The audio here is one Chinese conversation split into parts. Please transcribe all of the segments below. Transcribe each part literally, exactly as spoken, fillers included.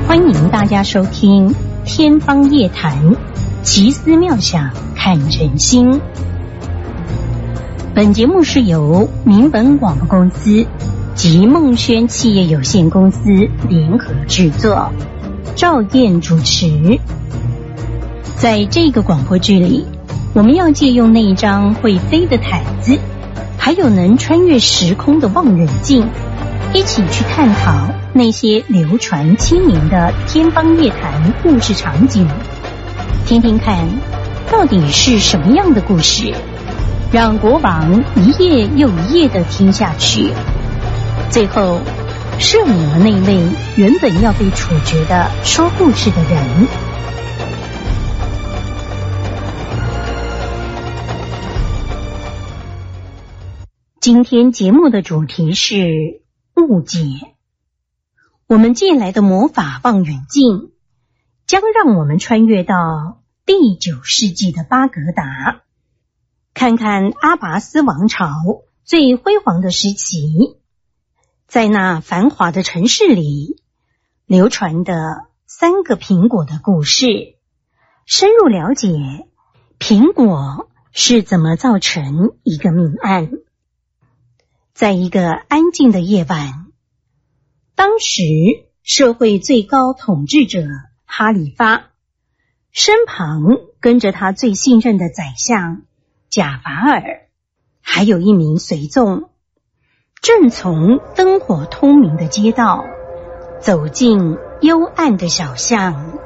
欢迎大家收听《天方夜谭》，奇思妙想看人心。本节目是由民本广播公司及梦轩企业有限公司联合制作，赵燕主持。在这个广播剧里，我们要借用那一张会飞的毯子，还有能穿越时空的望远镜，一起去探讨那些流传千年的天方夜谭故事场景，听听看到底是什么样的故事，让国王一页又一页的听下去，最后赦免了那位原本要被处决的说故事的人。今天节目的主题是误解。我们借来的魔法望远镜将让我们穿越到第九世纪的巴格达，看看阿拔斯王朝最辉煌的时期，在那繁华的城市里流传的三个苹果的故事，深入了解苹果是怎么造成一个命案。在一个安静的夜晚，当时社会最高统治者哈里发身旁跟着他最信任的宰相贾法尔，还有一名随从，正从灯火通明的街道走进幽暗的小巷。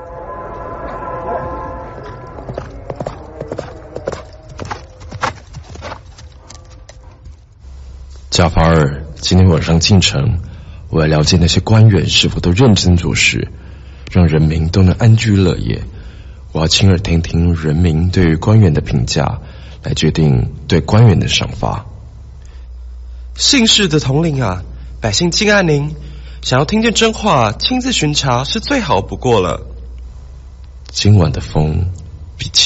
贾法尔，今天晚上进城，我要了解那些官员是否都认真做事，让人民都能安居乐业。我要亲耳听听人民对于官员的评价，来决定对官员的赏罚。 姓氏的统领啊，百姓敬爱您，想要听见真话，亲自巡查是最好不过了。 今晚的风比